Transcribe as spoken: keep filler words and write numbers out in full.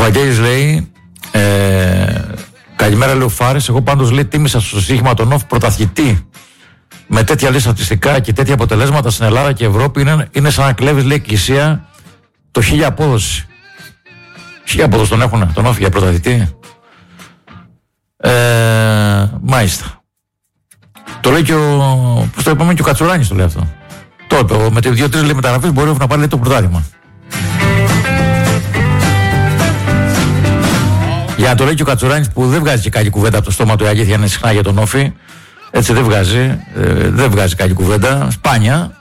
Βαγγέλης λέει, ε, καλημέρα λέει ο Φάρης, εγώ πάντως λέει τίμησα στο στοίχημα τον Όφ πρωταθλητή. Με τέτοια λέει στατιστικά και τέτοια αποτελέσματα στην Ελλάδα και Ευρώπη είναι, είναι σαν να κλέβεις λέει εκκλησία το χίλια απόδοση. Χίλια απόδοση τον έχουν, τον Όφ για πρωταθλητή. Ε, μάλιστα. Το λέει και ο, πώς το είπαμε, και ο Κατσουράνης το λέει αυτό. Το είπε, με τις δύο-τρεις λέει μεταγραφές μπορεί να πάρει λέει, το πρωτάθλημα. Για να το λέει και ο Κατσουράνης που δεν βγάζει και καλή κουβέντα από το στόμα του, η αλήθεια είναι συχνά για τον Όφη. Έτσι δεν βγάζει, ε, δεν βγάζει καλή κουβέντα, σπάνια.